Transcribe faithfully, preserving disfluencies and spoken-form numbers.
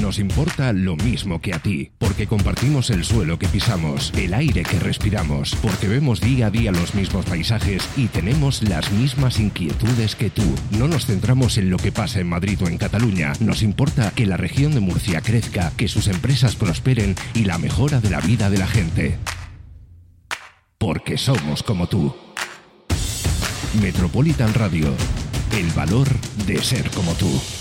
nos importa lo mismo que a ti, porque compartimos el suelo que pisamos, el aire que respiramos, porque vemos día a día los mismos paisajes y tenemos las mismas inquietudes que tú. No nos centramos en lo que pasa en Madrid o en Cataluña, nos importa que la región de Murcia crezca, que sus empresas prosperen y la mejora de la vida de la gente. Porque somos como tú. Metropolitan Radio, el valor de ser como tú.